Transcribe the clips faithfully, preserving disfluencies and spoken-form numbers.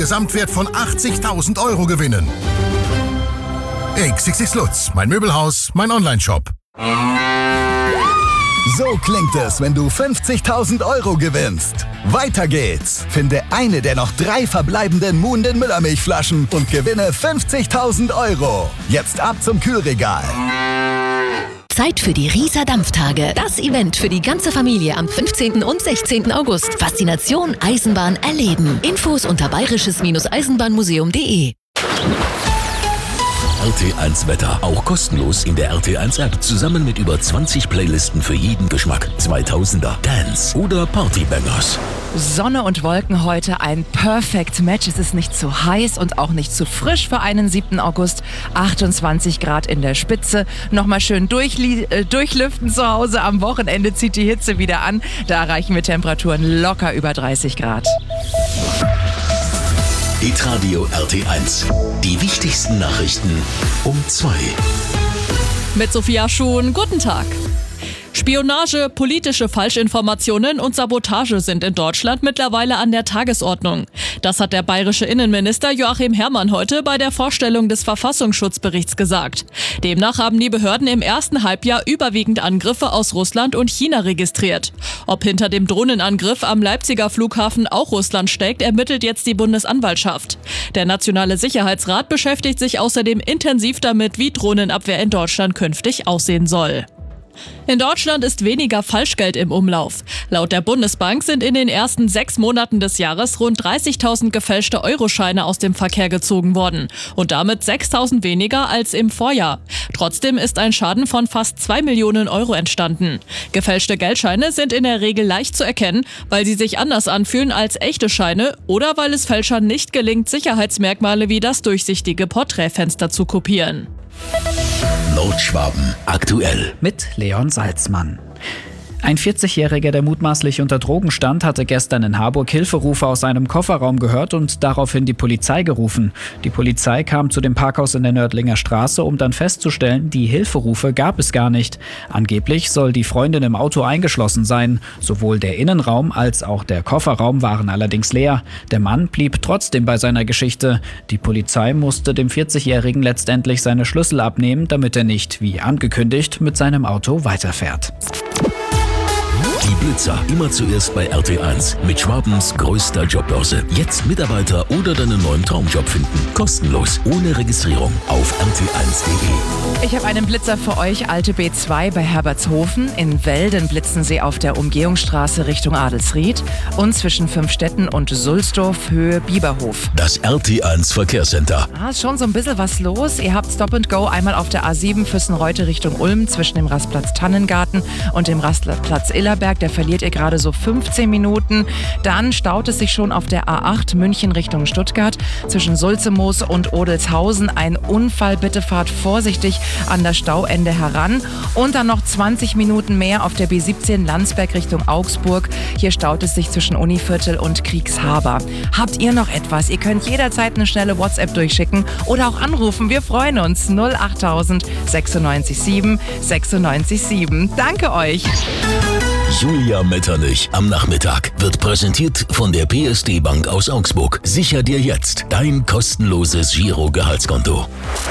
Gesamtwert von achtzigtausend Euro gewinnen. X X X Lutz, mein Möbelhaus, mein Onlineshop. So klingt es, wenn du fünfzigtausend Euro gewinnst. Weiter geht's. Finde eine der noch drei verbleibenden Muhnden Müllermilchflaschen und gewinne fünfzigtausend Euro. Jetzt ab zum Kühlregal. Zeit für die Rieser Dampftage. Das Event für die ganze Familie am fünfzehnten und sechzehnten August. Faszination Eisenbahn erleben. Infos unter bayerisches-eisenbahnmuseum punkt de. R T eins Wetter. Auch kostenlos in der R T eins App. Zusammen mit über zwanzig Playlisten für jeden Geschmack. zweitausender, Dance oder Partybangers. Sonne und Wolken heute ein Perfect Match. Es ist nicht zu heiß und auch nicht zu frisch für einen siebten August. achtundzwanzig Grad in der Spitze. Nochmal schön durchli- äh, durchlüften zu Hause. Am Wochenende zieht die Hitze wieder an. Da erreichen wir Temperaturen locker über dreißig Grad. Hitradio R T eins. Die wichtigsten Nachrichten um zwei. Mit Sophia Schuhn, guten Tag. Spionage, politische Falschinformationen und Sabotage sind in Deutschland mittlerweile an der Tagesordnung. Das hat der bayerische Innenminister Joachim Herrmann heute bei der Vorstellung des Verfassungsschutzberichts gesagt. Demnach haben die Behörden im ersten Halbjahr überwiegend Angriffe aus Russland und China registriert. Ob hinter dem Drohnenangriff am Leipziger Flughafen auch Russland steckt, ermittelt jetzt die Bundesanwaltschaft. Der Nationale Sicherheitsrat beschäftigt sich außerdem intensiv damit, wie Drohnenabwehr in Deutschland künftig aussehen soll. In Deutschland ist weniger Falschgeld im Umlauf. Laut der Bundesbank sind in den ersten sechs Monaten des Jahres rund dreißigtausend gefälschte Euroscheine aus dem Verkehr gezogen worden und damit sechstausend weniger als im Vorjahr. Trotzdem ist ein Schaden von fast zwei Millionen Euro entstanden. Gefälschte Geldscheine sind in der Regel leicht zu erkennen, weil sie sich anders anfühlen als echte Scheine oder weil es Fälschern nicht gelingt, Sicherheitsmerkmale wie das durchsichtige Porträtfenster zu kopieren. Nordschwaben aktuell. Mit Leon Salzmann. Ein vierzigjähriger, der mutmaßlich unter Drogen stand, hatte gestern in Harburg Hilferufe aus einem Kofferraum gehört und daraufhin die Polizei gerufen. Die Polizei kam zu dem Parkhaus in der Nördlinger Straße, um dann festzustellen, die Hilferufe gab es gar nicht. Angeblich soll die Freundin im Auto eingeschlossen sein. Sowohl der Innenraum als auch der Kofferraum waren allerdings leer. Der Mann blieb trotzdem bei seiner Geschichte. Die Polizei musste dem vierzigjährigen letztendlich seine Schlüssel abnehmen, damit er nicht, wie angekündigt, mit seinem Auto weiterfährt. Die Blitzer immer zuerst bei R T eins mit Schwabens größter Jobbörse. Jetzt Mitarbeiter oder deinen neuen Traumjob finden. Kostenlos, ohne Registrierung auf r t eins punkt de. Ich habe einen Blitzer für euch, alte B zwei bei Herbertshofen. In Welden blitzen sie auf der Umgehungsstraße Richtung Adelsried und zwischen Fünfstetten und Sulzdorf Höhe Bieberhof. Das R T eins Verkehrscenter. Ah, ist schon so ein bisschen was los. Ihr habt Stop and Go einmal auf der A sieben Füssenreute Richtung Ulm zwischen dem Rastplatz Tannengarten und dem Rastplatz Illerberg. Der verliert ihr gerade so fünfzehn Minuten. Dann staut es sich schon auf der A acht München Richtung Stuttgart zwischen Sulzemoos und Odelshausen. Ein Unfall, bitte fahrt vorsichtig an das Stauende heran. Und dann noch zwanzig Minuten mehr auf der B siebzehn Landsberg Richtung Augsburg. Hier staut es sich zwischen Univiertel und Kriegshaber. Habt ihr noch etwas? Ihr könnt jederzeit eine schnelle WhatsApp durchschicken oder auch anrufen. Wir freuen uns. null achttausend sechsundneunzig sieben sechsundneunzig sieben. Danke euch. Julia Metternich am Nachmittag wird präsentiert von der P S D Bank aus Augsburg. Sicher dir jetzt dein kostenloses Giro-Gehaltskonto.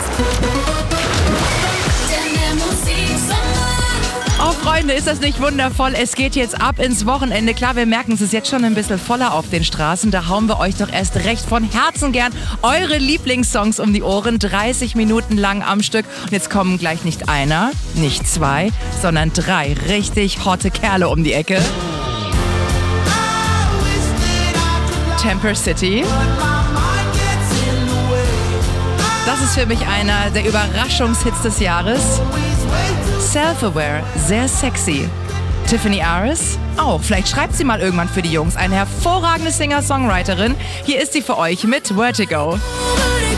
Oh Freunde, ist das nicht wundervoll? Es geht jetzt ab ins Wochenende. Klar, wir merken, es ist jetzt schon ein bisschen voller auf den Straßen. Da hauen wir euch doch erst recht von Herzen gern eure Lieblingssongs um die Ohren. dreißig Minuten lang am Stück. Und jetzt kommen gleich nicht einer, nicht zwei, sondern drei richtig hotte Kerle um die Ecke. Temper City. Das ist für mich einer der Überraschungshits des Jahres. Self-Aware, sehr sexy. Tiffany Aris, auch. Vielleicht schreibt sie mal irgendwann für die Jungs. Eine hervorragende Singer-Songwriterin. Hier ist sie für euch mit Vertigo.